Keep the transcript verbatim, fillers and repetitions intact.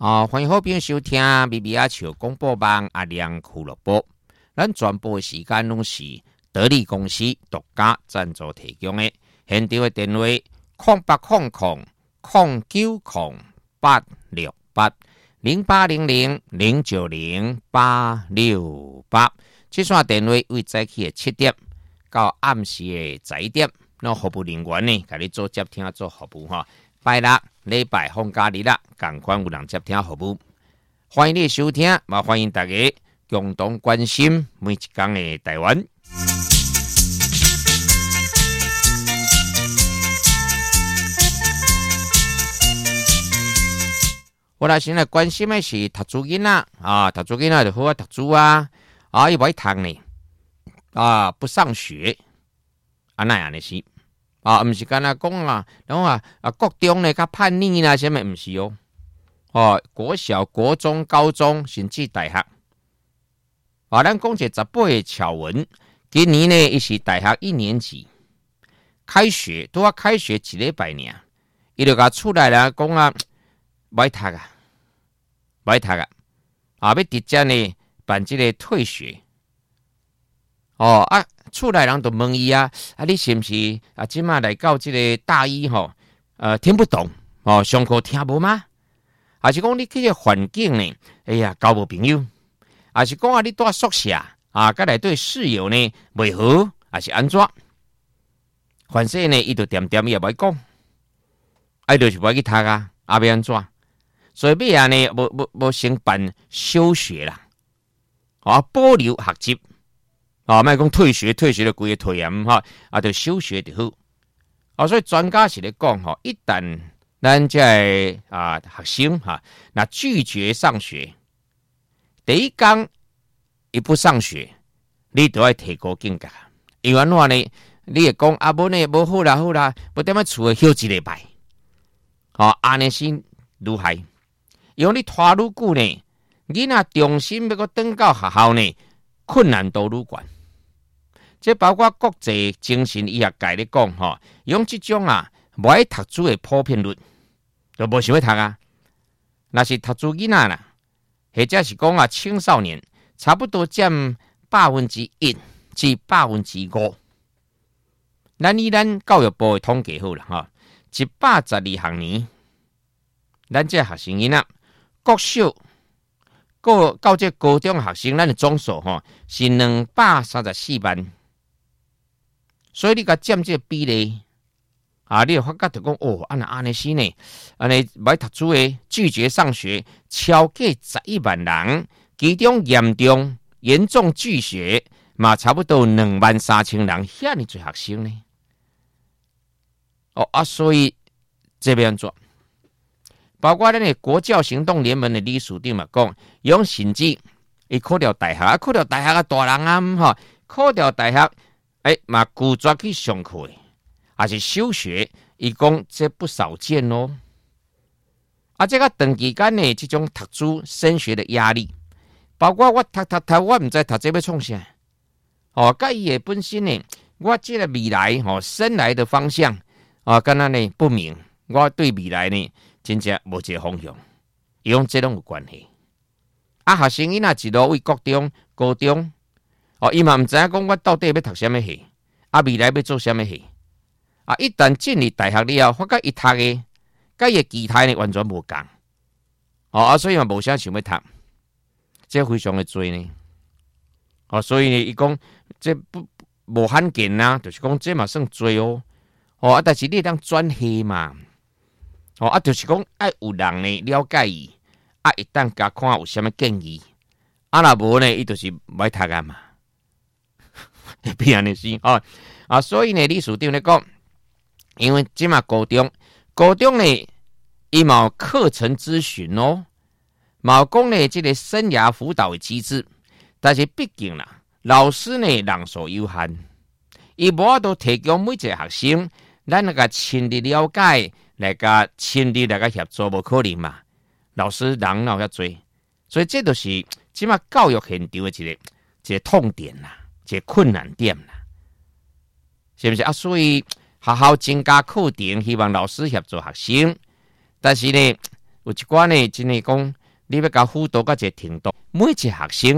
啊，欢迎好朋友收听咪咪阿笑广播网阿亮俱乐部。咱全部的时间拢是得力公司独家赞助提供的。现场的电话：空八空空空九空八六八零八零零零九零八六八。这线电话为早起的七点到暗时的十一点，那服务人员呢，甲你做接听做服务哈。拜六、礼拜放假日啦，同款有人接听服务。欢迎你收听，也欢迎大家共同关心每一天的台湾。我来先来关心的是读书囡仔啊，读书囡仔就好啊，读书啊，啊，伊袂读呢，啊，不上学，啊，那样的是。啊，毋是干那讲啊，然后啊啊，国中咧较叛逆啦，什么毋是哦？哦，国小、国中、高中，甚至大学。啊，咱讲一个十八个巧闻，今年呢，伊是大学一年级，开学拄啊开学一礼拜尔，伊就甲出来啦，讲啊，歹读啊，歹读啊，啊，要直接呢办这个退学。哦啊。厝内人就问伊啊，啊，你是不是啊？即马来到这个大一吼，呃，听不懂哦，上课听无吗？还是讲你去个环境呢？哎呀，交无朋友，还是讲啊，你住宿舍啊，甲内对室友呢袂好，还是安怎？反正呢，伊就点点伊也袂讲，啊，就是袂去读啊，啊，要安怎？所以尾啊呢，无无无先办休学啦，啊，保留学习。啊，莫讲退学，退学就规个退严哈，啊，就休学就好。啊，所以专家是咧讲吼，一旦咱这啊学生哈，那拒绝上学，第一天一不上学，你都要提高境界。因为话呢，你会讲啊，无呢，无好啦，好啦，不踮咧厝休一礼拜，好，安尼先愈害。因为你拖愈久呢，囡仔重新要个转到学校呢，困难度愈悬。这包括国际精神医学界咧讲吼，用这种啊无爱读书的普遍率，就无想要读啊。那是读书囡仔啦，或者是讲啊青少年，差不多占百分之一至百分之五。咱以咱教育部的统计好了哈，一百十二学年，咱这学生囡仔国小到到这高中学生，咱的总数吼是两百三十四万。所以你甲占这个比例啊，你就发觉就讲哦，安那安尼是呢，安尼歹读书的拒绝上学超过十一万人，其中严重严重拒学嘛，差不多两万三千人，遐尼侪学生呢。哦啊，所以这边做，包括咱的国教行动联盟的理事长嘛讲，用甚至伊考了大学，啊考了大学啊大人啊吼，考了大学。哎，嘛拒绝去上课的，还是休学，伊讲这不少见咯。啊，这个长期间呢，这种读书升学的压力，包括我读读读，我唔知读这要创啥。哦，甲伊的本身呢，我这个未来吼、哦、生来的方向啊，敢若呢不明，我对未来呢真正无一个方向，伊讲这拢有关系。啊，学生囡仔一路为国中、高中。哦，伊嘛毋知影讲我到底要读什么系，啊，未来要做什么系，啊，一旦进入大学了后，发觉伊读的，甲伊其他呢完全无共，哦，啊，所以嘛无啥想要读，这非常的多呢，哦，所以呢，伊讲这不无罕见呐，就是讲这嘛算多哦，哦，啊，但是你当转系嘛，哦，啊，就是讲爱有人呢了解伊，啊，一旦甲看有啥物建议，啊，若无呢，伊就是歹读啊嘛。会变安尼是哦啊，所以呢，理事长咧讲，因为即马高中，高中呢，伊嘛有课程咨询哦，嘛有讲呢，即个生涯辅导的机制，但是毕竟啦，老师呢人数有限，伊无法度提供每一个学生，咱那个深入了解，来个深入来个协助，无可能嘛。老师人哪有遐多，所以这就是即马教育现场的一个一个痛点啦。一个困难点啦，是不是啊？所以学校增加课程，希望老师协助学生，但是呢， 有一寡呢，真诶讲，你要甲辅导到一个程度，每一个学生